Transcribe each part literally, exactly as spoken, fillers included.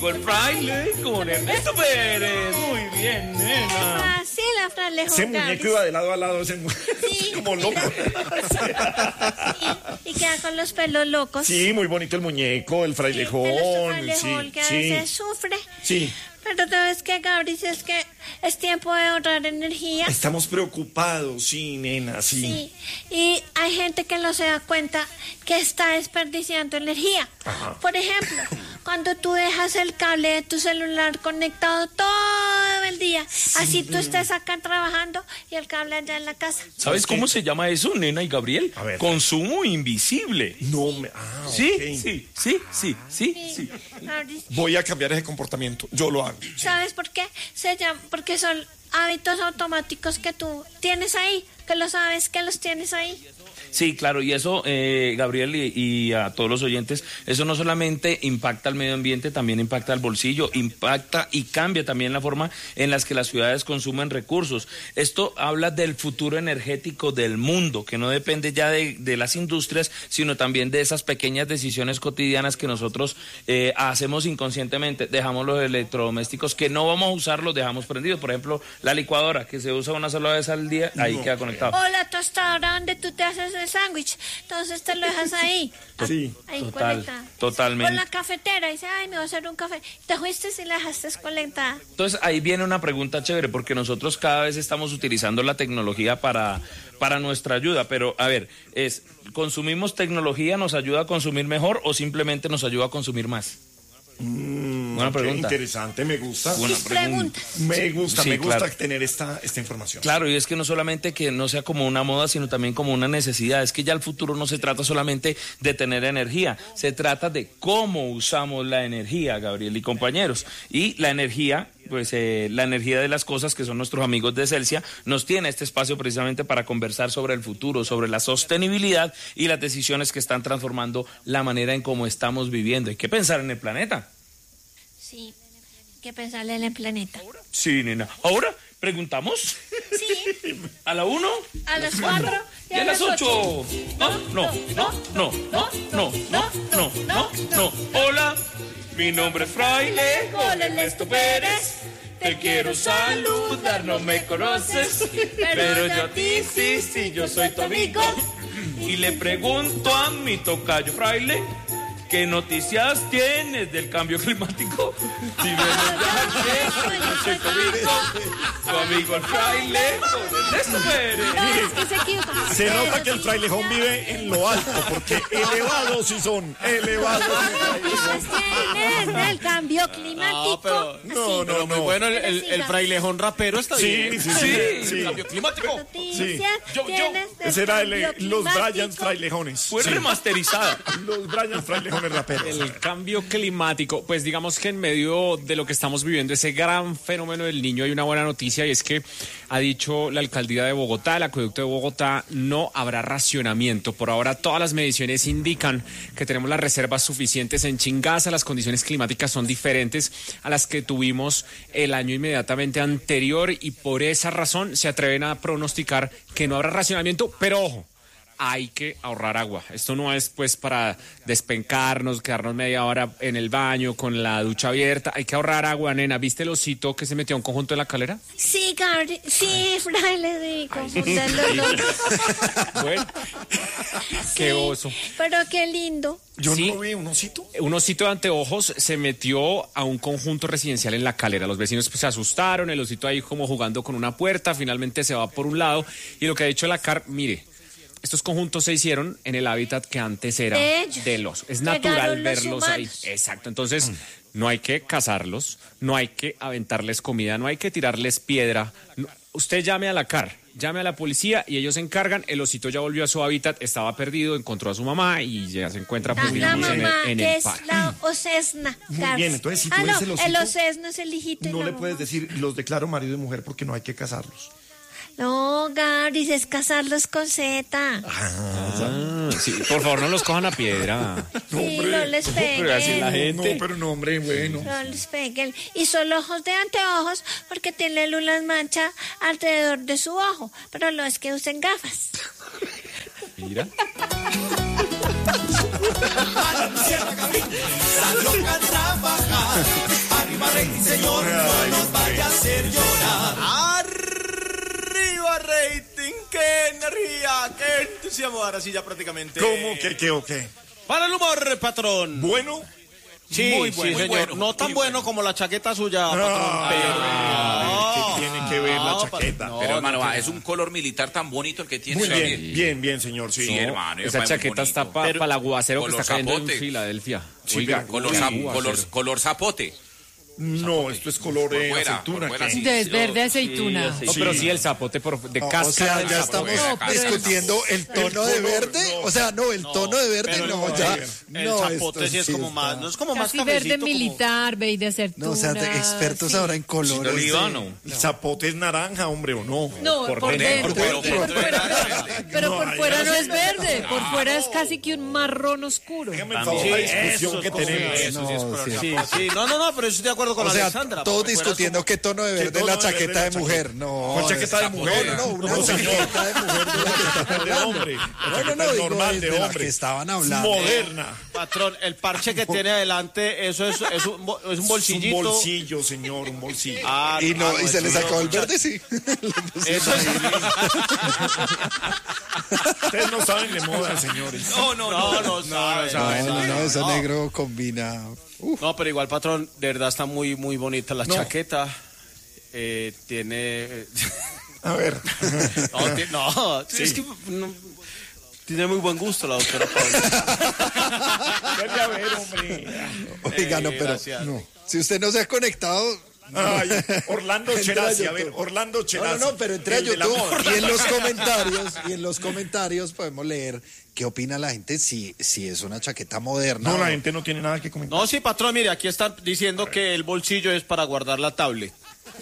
el fraile con Ernesto Pérez. Muy bien, nena. Fácil, la frailejón. Ese muñeco iba de lado a lado, ese muñeco. Sí. Como loco. Sí, y queda con los pelos locos. Sí, muy bonito el muñeco, el frailejón. Sí, el frailejón sí, que a sí. veces sufre. Sí. Pero sabes que, Gabri, si es que es tiempo de ahorrar energía. Estamos preocupados, sí, nena, sí. Sí, y hay gente que no se da cuenta que está desperdiciando energía. Ajá. Por ejemplo, cuando tú dejas el cable de tu celular conectado todo el día, así tú estés acá trabajando y el cable allá en la casa. ¿Sabes cómo se llama eso, nena y Gabriel? A ver. Consumo invisible. No me... Ah, Sí, ok. sí, sí, sí, sí, sí. Gabri, Voy a cambiar ese comportamiento. Yo lo hago. ¿sabes por qué? Se llama, porque son hábitos automáticos que tú tienes ahí, que lo sabes que los tienes ahí. Sí, claro, y eso, eh, Gabriel, y, y a todos los oyentes, eso no solamente impacta al medio ambiente, también impacta al bolsillo, impacta y cambia también la forma en las que las ciudades consumen recursos. Esto habla del futuro energético del mundo, que no depende ya de, de las industrias, sino también de esas pequeñas decisiones cotidianas que nosotros eh, hacemos inconscientemente. Dejamos los electrodomésticos que no vamos a usar, los dejamos prendidos. Por ejemplo, la licuadora, que se usa una sola vez al día, ahí No. queda conectado. O la tostadora donde tú te haces el sándwich, entonces te lo dejas ahí. Sí. Ahí Total, conectada. totalmente. O la cafetera, dice, ay, me voy a hacer un café. Te fuiste y la dejaste conectada. Entonces ahí viene una pregunta chévere, porque nosotros cada vez estamos utilizando la tecnología para, para nuestra ayuda, pero a ver, es ¿consumimos tecnología, nos ayuda a consumir mejor o simplemente nos ayuda a consumir más? Mm, Buena qué pregunta. interesante, me gusta. Buena Tus pregunta. preguntas. Me gusta, Sí, me gusta claro. tener esta, esta información. Claro, y es que no solamente que no sea como una moda, sino también como una necesidad. Es que ya el futuro no se trata solamente de tener energía, se trata de cómo usamos la energía, Gabriel y compañeros. Y la energía, pues eh, la energía de las cosas, que son nuestros amigos de Celsia, nos tiene este espacio precisamente para conversar sobre el futuro, sobre la sostenibilidad y las decisiones que están transformando la manera en cómo estamos viviendo. Hay que pensar en el planeta. Sí, hay que pensarle en el planeta. Sí, nena. Ahora, ¿preguntamos? Sí, ¿A la uno? a las cuatro Y a las ocho. No, no, no, no, no, no, no, no, no, no. Hola, mi nombre es Fraile Gol Ernesto Pérez. Te quiero saludar, no me conoces, pero yo a ti sí, sí, yo soy tu amigo. Y le pregunto a mi tocayo Fraile, ¿qué noticias tienes del cambio climático? Dime, yo soy tu amigo, tu amigo el Fraile con Ernesto Pérez. No, es que se equivoca. Se nota que el frailejón vive en lo alto, porque elevados sí son, elevados. Pues tienes del cambio climático. pero- No, no, Muy no. bueno, el, el, el frailejón rapero está Sí, bien. sí, sí, sí. El cambio climático. Noticias Yo- yo- tienes del Ese era el, cambio los climático. Bryans frailejones. Fue remasterizada. Los Bryans frailejones raperos. El cambio climático, pues digamos que en medio de lo que estamos viviendo, ese gran fenómeno del Niño, hay una buena noticia y es que ha dicho la alcaldía de Bogotá, el acueducto de Bogotá, no habrá racionamiento. Por ahora todas las mediciones indican que tenemos las reservas suficientes en Chingaza, las condiciones climáticas son diferentes a las que tuvimos el año inmediatamente anterior y por esa razón se atreven a pronosticar que no habrá racionamiento, pero ojo, hay que ahorrar agua. Esto no es pues para despencarnos, quedarnos media hora en el baño con la ducha abierta. Hay que ahorrar agua, nena. ¿Viste el osito que se metió a un conjunto de la calera? Sí, Gabri, sí, Fraile, sí, confunden los dos. Bueno, qué Sí, oso. pero qué lindo. Yo Sí. no vi un osito. Un osito de anteojos se metió a un conjunto residencial en la calera. Los vecinos pues, se asustaron, el osito ahí como jugando con una puerta, finalmente se va por un lado. Y lo que ha dicho la C A R, mire, estos conjuntos se hicieron en el hábitat que antes era De ellos. de los. Es Llegaron natural los verlos ahí. humanos. Exacto. Entonces, no hay que cazarlos, no hay que aventarles comida, no hay que tirarles piedra. No- usted llame a la C A R, llame a la policía y ellos se encargan. El osito ya volvió a su hábitat, estaba perdido, encontró a su mamá y ya se encuentra pues, La digamos, en el, mamá, en que el es parque. la osesna. Muy Gabs. bien, entonces, si tú ah, ves no, el osito, el osesno es el hijito. y No la le mamá. puedes decir, los declaro marido y mujer porque no hay que casarlos. No, Gabri, es casarlos con Z. Ah, sí, por favor, no los cojan a piedra. Sí, no les pero así la peguen. gente- No, pero no, hombre, bueno. No les peguen. Y son ojos de anteojos porque tienen unas manchas alrededor de su ojo. Pero no es que usen gafas. Mira. A la Luciérnaga brinda, loca a trabajar. Arriba rating, señor, no nos vaya a hacer llorar. Arriba rating, qué energía, qué entusiasmo. Ahora sí ya prácticamente. ¿Cómo que qué o qué? Para el humor, patrón. ¿Bueno? Sí, muy sí, bueno, señor. muy bueno, no tan muy bueno, bueno como la chaqueta suya, Ah, patrón. Pero... ay, ¿qué tiene que ver la No, chaqueta? no, Pero hermano, no, va, es un color militar tan bonito el que tiene. Muy ¿sí? bien, bien, bien, señor, sí. Sí, hermano. Esa muy chaqueta bonito. está para Pero- pa el aguacero que color está cayendo zapote. en Filadelfia. Sí, Oiga, pero Color, qué zap- aguacero. color, color zapote. No, esto es color Por eh, fuera, aceituna. por fuera, ¿qué? sí. De verde aceituna. No, pero sí el zapote por, de No, cáscara. o sea, del ya zapote. estamos No, pero discutiendo el tono de color, verde. no. O sea, no, el tono de verde pero no, el- ya. El no, zapote esto sí es como está- más, no es como más Casi cafecito, verde como- militar, beige aceituna. No, o sea, de expertos sí. ahora en colores. ¿De oliva o no? El zapote es naranja, hombre, ¿o no? No, por, dentro. pero Pero, por por fuera, pero No, por ay, fuera no no sé. es verde. Por fuera es casi que un marrón oscuro. Déjame el favor la discusión eso que es como- tenemos. eso sí es No, color sí. zapote. Sí, no, no, no, pero yo estoy de acuerdo con O sea, Alexandra. todos por fuera es discutiendo como- qué tono de verde tono es la de verde chaqueta de es la mujer. chaqueta? No, ¿Cuál chaqueta de es- mujer? No, no, una No, señor. chaqueta de mujer de la que estamos de hablando. hombre. La No, no, chaqueta no, es digo, normal de de la hombre. que estaban hablando. Moderna. Patrón, el parche que tiene adelante, eso es, es, un, bo- es un Es un bolsillito. bolsillo, señor, un bolsillo. Ah, Y, no, ah, y se le eso sacó no, el muchacho. verde, sí. Eso es. Ustedes no saben de moda, señores. No, no, no, no, sabe, No, no, no, eso no. negro combina. Uf. No, pero igual, patrón, de verdad está muy, muy bonita la No. chaqueta. Eh, tiene. A ver. No, ti- no, es que no, tiene muy buen gusto la doctora Paula. Vuelve a ver, hombre. Oiga, no, Eh, pero gracias. no. Si usted no se ha conectado. Ay, Orlando Entra Cherasi, a a ver, YouTube. Orlando No, Cherasi. no, no, pero entre a el de la YouTube moda. y en los comentarios, y en los comentarios podemos leer qué opina la gente si, si es una chaqueta moderna. No, o- la gente no tiene nada que comentar. No, sí, patrón, mire, aquí están diciendo que el bolsillo es para guardar la tablet.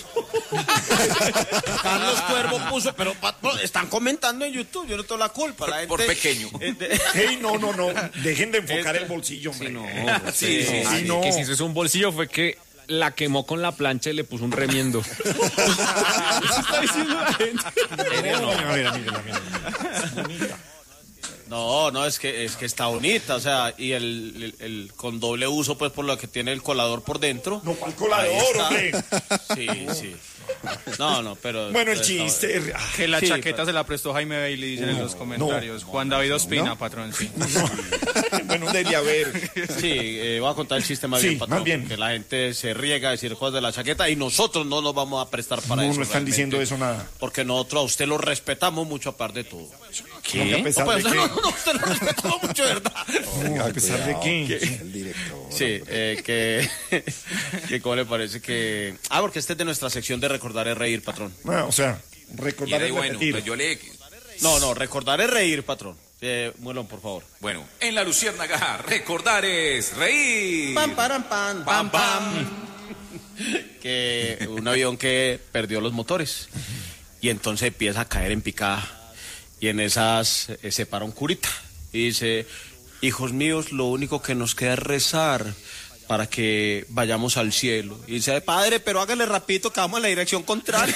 Carlos Cuervo puso, pero patrón, están comentando en YouTube, yo no tengo la culpa. La Por gente- pequeño. Eh, de- Hey, no, no, no. Dejen de enfocar Este- el bolsillo, hombre. no, sí, sí, sí, Ay, no. que si eso es un bolsillo fue que la quemó con la plancha y le puso un remiendo. Eso está diciendo la gente. No, a ver, mírala, mírala. No, no, es que es que está bonita, o sea, y el, el, el con doble uso, pues por lo que tiene el colador por dentro. No, ¿cuál colador, Ahí está. hombre? Sí, sí. No, no, pero. Bueno, el está- chiste. ah, Que la Sí, chaqueta pero- se la prestó Jaime Bailey, dicen en los comentarios. Juan David Ospina, patrón, sí. Bueno, debería haber. Sí, eh, voy a contar el chiste más Sí, bien, patrón. más bien. Que la gente se riega a decir cosas de la chaqueta y nosotros no nos vamos a prestar para No, eso. no están realmente, diciendo eso nada. Porque nosotros a usted lo respetamos mucho aparte de todo. ¿Qué? ¿A pesar No, de pues, qué? no, no, usted lo respetamos mucho, ¿verdad? No, ¿A pesar de qué? El director. Sí, eh, que, que cómo le parece que... Ah, porque este es de nuestra sección de recordar es reír, patrón. Ah, o sea, Y recordar era es bueno, repetir. pues yo le... No, no, recordar es reír, patrón. Eh, Muelón, por favor. Bueno, en la Luciérnaga, recordar es reír. Pam, param, pam, pam, pam. Que un avión que perdió los motores y entonces empieza a caer en picada y en esas eh, se para un curita y dice: hijos míos, lo único que nos queda es rezar para que vayamos al cielo. Y dice: padre, pero hágale rapidito que vamos en la dirección contraria.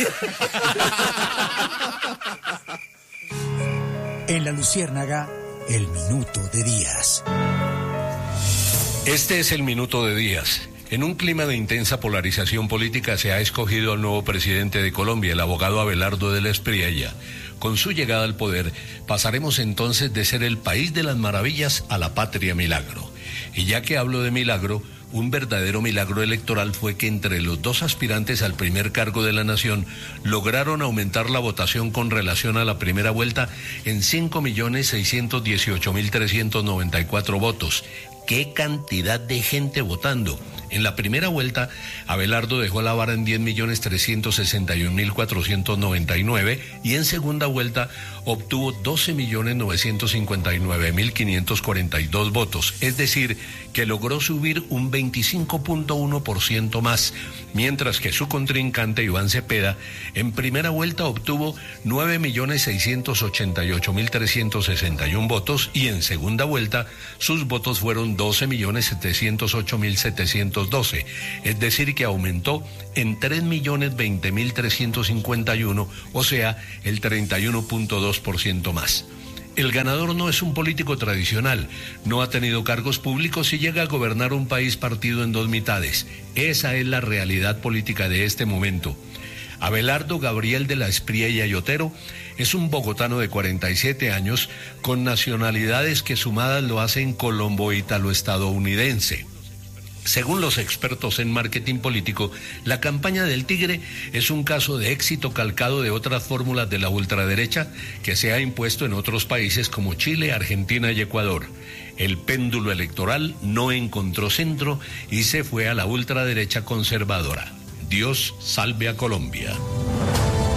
En la Luciérnaga, el minuto de Díaz. Este es el minuto de Díaz. En un clima de intensa polarización política se ha escogido al nuevo presidente de Colombia, el abogado Abelardo de la Espriella. Con su llegada al poder, pasaremos entonces de ser el país de las maravillas a la patria milagro. Y ya que hablo de milagro, un verdadero milagro electoral fue que entre los dos aspirantes al primer cargo de la nación lograron aumentar la votación con relación a la primera vuelta en cinco millones seiscientos dieciocho mil trescientos noventa y cuatro votos. ¡Qué cantidad de gente votando! En la primera vuelta, Abelardo dejó la vara en diez millones trescientos sesenta y un mil cuatrocientos noventa y nueve y en segunda vuelta obtuvo doce millones novecientos cincuenta y nueve mil quinientos cuarenta y dos votos, es decir, que logró subir un veinticinco punto uno por ciento más, mientras que su contrincante Iván Cepeda en primera vuelta obtuvo nueve millones seiscientos ochenta y ocho mil trescientos sesenta y uno votos y en segunda vuelta sus votos fueron doce millones setecientos ocho mil setecientos doce, es decir que aumentó en tres millones veinte mil trescientos cincuenta y uno, o sea, el treinta y uno punto dos por ciento más. El ganador no es un político tradicional, no ha tenido cargos públicos y llega a gobernar un país partido en dos mitades. Esa es la realidad política de este momento. Abelardo Gabriel de la Espriella y Otero es un bogotano de cuarenta y siete años con nacionalidades que sumadas lo hacen colombo-ítalo-estadounidense. Según los expertos en marketing político, la campaña del Tigre es un caso de éxito calcado de otras fórmulas de la ultraderecha que se ha impuesto en otros países como Chile, Argentina y Ecuador. El péndulo electoral no encontró centro y se fue a la ultraderecha conservadora. Dios salve a Colombia.